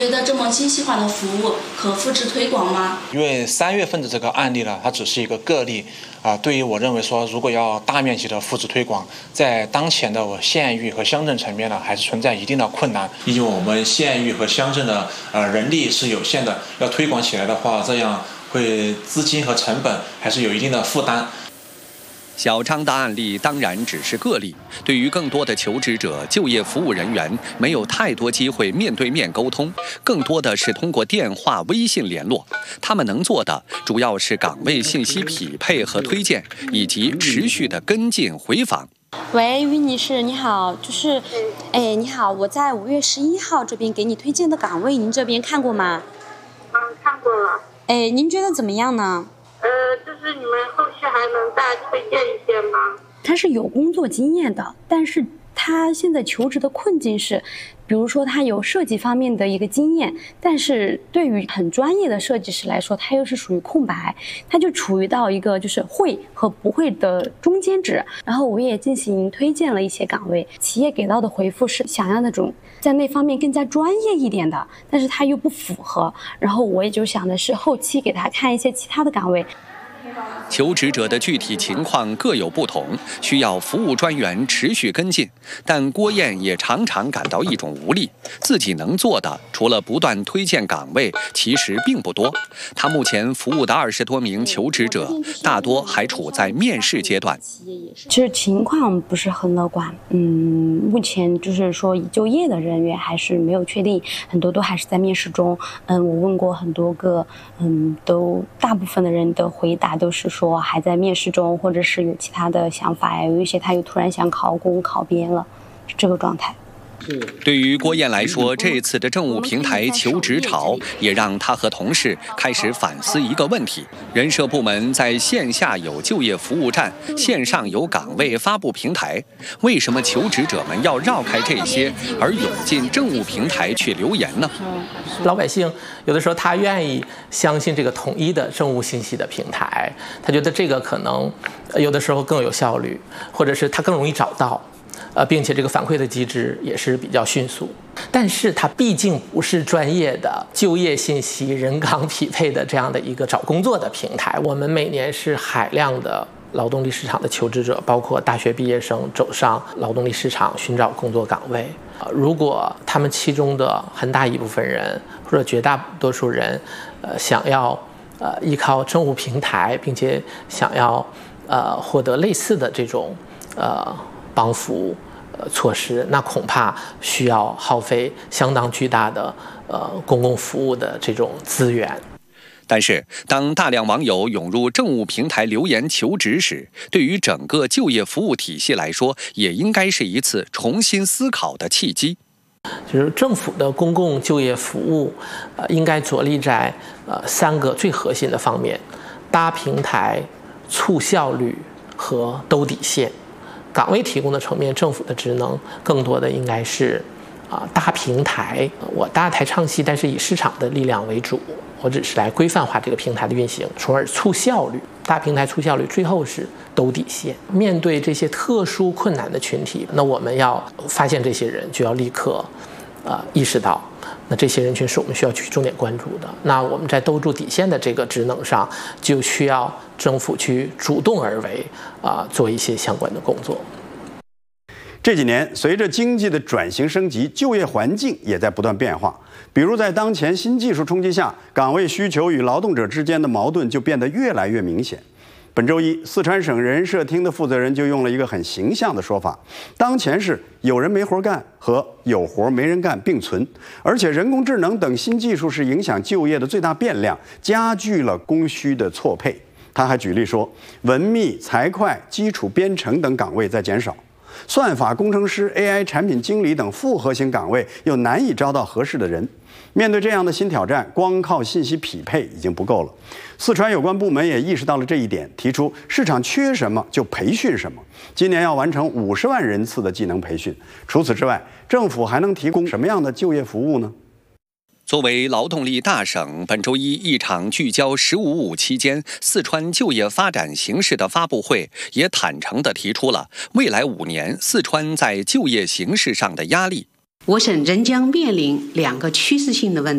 觉得这么精细化的服务可复制推广吗？ 因为3月份的这个案例呢，它只是一个个例对于我认为说，如果要大面积的复制推广，在当前的县域和乡镇层面呢，还是存在一定的困难。毕竟我们县域和乡镇的人力是有限的，要推广起来的话，这样会资金和成本还是有一定的负担。 小张的案例当然只是个例，对于更多的求职者、就业服务人员，没有太多机会面对面沟通，更多的是通过电话、微信联络。他们能做的主要是岗位信息匹配和推荐，以及持续的跟进回访。 喂，于女士，你好，你好，我在5月11号这边给你推荐的岗位，您这边看过吗？ 看过了。 您觉得怎么样呢？ 就是你们后续还能再推荐一些吗？ 他是有工作经验的，但是他现在求职的困境是，比如说他有设计方面的一个经验，但是对于很专业的设计师来说，他又是属于空白，他就处于到一个就是会和不会的中间值。然后我也进行推荐了一些岗位，企业给到的回复是想要那种在那方面更加专业一点的，但是他又不符合。然后我也就想的是后期给他看一些其他的岗位。 求职者的具体情况各有不同，需要服务专员持续跟进。但郭燕也常常感到一种无力，自己能做的除了不断推荐岗位，其实并不多。她目前服务的20多名求职者，大多还处在面试阶段。 其实情况不是很乐观，目前就是说已就业的人员还是没有确定，很多都还是在面试中。我问过很多个，都大部分的人的回答都是说还在面试中，或者是有其他的想法，有一些他又突然想考公考编了，是这个状态。 对于郭燕来说，这次的政务平台求职潮也让她和同事开始反思一个问题：人社部门在线下有就业服务站，线上有岗位发布平台，为什么求职者们要绕开这些，而涌进政务平台去留言呢？ 老百姓有的时候他愿意相信这个统一的政务信息的平台，他觉得这个可能有的时候更有效率，或者是他更容易找到。并且这个反馈的机制也是比较迅速，但是它毕竟不是专业的就业信息人岗匹配的这样的一个找工作的平台。我们每年是海量的劳动力市场的求职者，包括大学毕业生走上劳动力市场寻找工作岗位。如果他们其中的很大一部分人或者绝大多数人，想要依靠政务平台，并且想要获得类似的这种帮扶措施，那恐怕需要耗费相当巨大的公共服务的这种资源。 但是，当大量网友涌入政务平台留言求职时，对于整个就业服务体系来说，也应该是一次重新思考的契机。 就是政府的公共就业服务，应该着力在3个最核心的方面：搭平台、促效率和兜底线。岗位提供的层面，政府的职能更多的应该是搭平台。我搭台唱戏，但是以市场的力量为主，我只是来规范化这个平台的运行，从而促效率。搭平台促效率，最后是兜底线。面对这些特殊困难的群体，那我们要发现这些人，就要立刻意识到，那这些人群是我们需要去重点关注的。那我们在兜住底线的这个职能上，就需要政府去主动而为，做一些相关的工作。 这几年，随着经济的转型升级，就业环境也在不断变化。比如在当前新技术冲击下，岗位需求与劳动者之间的矛盾就变得越来越明显。本周一，四川省人社厅的负责人就用了一个很形象的说法：当前是有人没活干和有活没人干并存，而且人工智能等新技术是影响就业的最大变量，加剧了供需的错配。他还举例说，文秘、财会、基础编程等岗位在减少，算法工程师、AI 产品经理等复合型岗位又难以招到合适的人。面对这样的新挑战，光靠信息匹配已经不够了。四川有关部门也意识到了这一点，提出市场缺什么就培训什么。今年要完成50万人次的技能培训。除此之外，政府还能提供什么样的就业服务呢？ 作为劳动力大省，本周一场聚焦“15+5”期间四川就业发展形势的发布会，也坦诚地提出了未来5年四川在就业形势上的压力。 我省仍将面临2个趋势性的问题。